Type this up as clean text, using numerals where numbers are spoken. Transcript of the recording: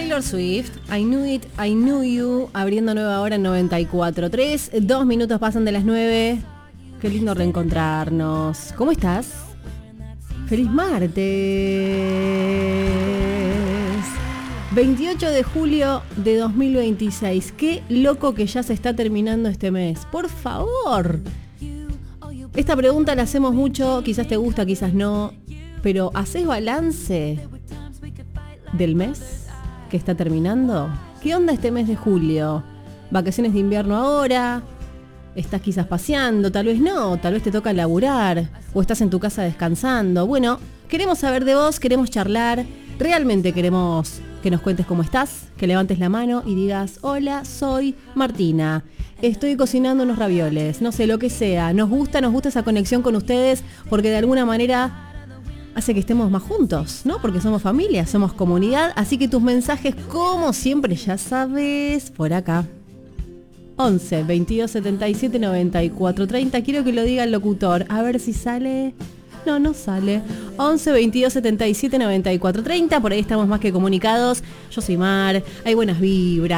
Taylor Swift, I Knew It, I Knew You, abriendo nueva hora en 94.3. 2 minutos pasan de las 9. Qué lindo reencontrarnos. ¿Cómo estás? ¡Feliz martes! 28 de julio de 2026. Qué loco que ya se está terminando este mes. Por favor. Esta pregunta la hacemos mucho, quizás te gusta, quizás no. Pero ¿hacés balance del mes que está terminando? ¿Qué onda este mes de julio? ¿Vacaciones de invierno ahora? ¿Estás quizás paseando? Tal vez no, tal vez te toca laburar. ¿O estás en tu casa descansando? Bueno, queremos saber de vos, queremos charlar. Realmente queremos que nos cuentes cómo estás, que levantes la mano y digas: hola, soy Martina, estoy cocinando unos ravioles, no sé, lo que sea. Nos gusta esa conexión con ustedes porque de alguna manera hace que estemos más juntos, ¿no? Porque somos familia, somos comunidad, así que tus mensajes, como siempre, ya sabes, por acá. 11 22 77 94 30. Quiero que lo diga el locutor, a ver si sale. No sale. 11 22 77 94 30. Por ahí estamos más que comunicados. Yo soy Mar, hay buenas vibras.